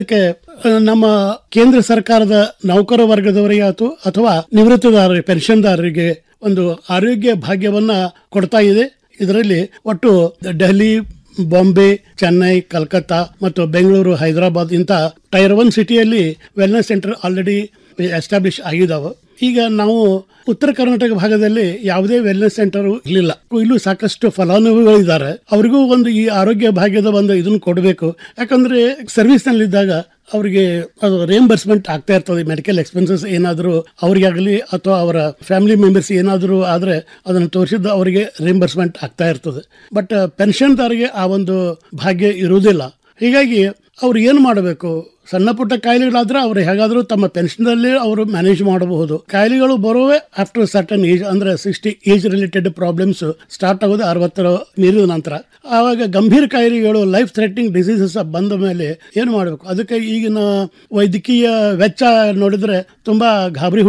ಅದಕ್ಕೆ ನಮ್ಮ ಕೇಂದ್ರ ಸರ್ಕಾರದ ನೌಕರ ವರ್ಗದವರಿಗೆ ಆಯ್ತು ಅಥವಾ ನಿವೃತ್ತಿದಾರರಿಗೆ ಪೆನ್ಷನ್ದಾರರಿಗೆ ಒಂದು ಆರೋಗ್ಯ ಭಾಗ್ಯವನ್ನ ಕೊಡ್ತಾ ಇದೆ. ಇದರಲ್ಲಿ ಒಟ್ಟು ಡೆಲ್ಲಿ, ಬಾಂಬೆ, ಚೆನ್ನೈ, ಕಲ್ಕತ್ತಾ ಮತ್ತು ಬೆಂಗಳೂರು, ಹೈದರಾಬಾದ್ ಇಂಥ ಟೈರ್ 1 ಸಿಟಿಯಲ್ಲಿ ವೆಲ್ನೆಸ್ ಸೆಂಟರ್ ಆಲ್ರೆಡಿ ಎಸ್ಟಾಬ್ಲಿಷ್ ಆಗಿದಾವೆ. ಈಗ ನಾವು ಉತ್ತರ ಕರ್ನಾಟಕ ಭಾಗದಲ್ಲಿ ಯಾವುದೇ ವೆಲ್ನೆಸ್ ಸೆಂಟರ್ ಇರಲಿಲ್ಲ. ಇಲ್ಲೂ ಸಾಕಷ್ಟು ಫಲಾನುಭವಿಗಳಿದ್ದಾರೆ. ಅವರಿಗೂ ಒಂದು ಈ ಆರೋಗ್ಯ ಭಾಗ್ಯದ ಒಂದು ಇದನ್ನು ಕೊಡಬೇಕು. ಯಾಕಂದ್ರೆ ಸರ್ವಿಸ್ ನಲ್ಲಿದ್ದಾಗ ಅವರಿಗೆ ಅದು ರಿಯಂಬರ್ಸ್ಮೆಂಟ್ ಆಗ್ತಾ ಇರ್ತದೆ. ಮೆಡಿಕಲ್ ಎಕ್ಸ್ಪೆನ್ಸಸ್ ಏನಾದರೂ ಅವರಿಗಾಗಲಿ ಅಥವಾ ಅವರ ಫ್ಯಾಮಿಲಿ ಮೆಂಬರ್ಸ್ ಏನಾದರೂ ಆದರೆ ಅದನ್ನು ತೋರಿಸಿದ್ದು ಅವರಿಗೆ ರಿಯಂಬರ್ಸ್ಮೆಂಟ್ ಆಗ್ತಾ ಇರ್ತದೆ. ಬಟ್ ಪೆನ್ಷನ್ದಾರಿಗೆ ಆ ಒಂದು ಭಾಗ್ಯ ಇರುವುದಿಲ್ಲ. ಹೀಗಾಗಿ ಅವ್ರು ಏನು ಮಾಡಬೇಕು? ಸಣ್ಣ ಪುಟ್ಟ ಕಾಯಿಲೆಗಳಾದ್ರೆ ಅವ್ರು ಹೇಗಾದರೂ ತಮ್ಮ ಪೆನ್ಷನ್ದಲ್ಲಿ ಅವರು ಮ್ಯಾನೇಜ್ ಮಾಡಬಹುದು. ಕಾಯಿಲೆಗಳು ಬರುವೆ ಆಫ್ಟರ್ ಸರ್ಟನ್ ಏಜ್, ಅಂದ್ರೆ 60 ಏಜ್ ರಿಲೇಟೆಡ್ ಪ್ರಾಬ್ಲಮ್ಸ್ ಸ್ಟಾರ್ಟ್ ಆಗೋದು 60 ಮೀರಿದ ನಂತರ. ಆವಾಗ ಗಂಭೀರ ಕಾಯಿಲೆಗಳು, ಲೈಫ್ ಥ್ರೆಟ್ನಿಂಗ್ ಡಿಸೀಸಸ್ ಬಂದ ಮೇಲೆ ಏನು ಮಾಡಬೇಕು? ಅದಕ್ಕೆ ಈಗಿನ ವೈದ್ಯಕೀಯ ವೆಚ್ಚ ನೋಡಿದ್ರೆ ತುಂಬಾ ಗಾಬರಿ